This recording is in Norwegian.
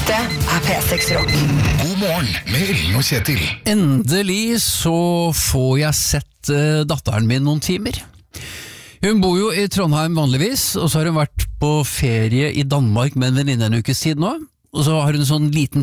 Dette P6 Rock. God morgen med Ellen og Kjetil. Endelig så får jeg sett datteren min noen timer. Hun bor jo i Trondheim vanligvis, og så har hun vært på ferie i Danmark med en venninne en ukes tid nå. Og så har hun en sånn liten